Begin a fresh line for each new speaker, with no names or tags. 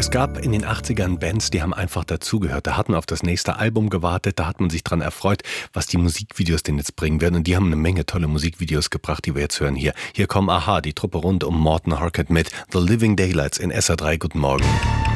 Es gab in den 80ern Bands, die haben einfach dazugehört. Da hat man auf das nächste Album gewartet, da hat man sich dran erfreut, was die Musikvideos denn jetzt bringen werden. Und die haben eine Menge tolle Musikvideos gebracht, die wir jetzt hören hier. Hier kommen Aha, die Truppe rund um Morten Harket mit The Living Daylights in SA3. Guten Morgen.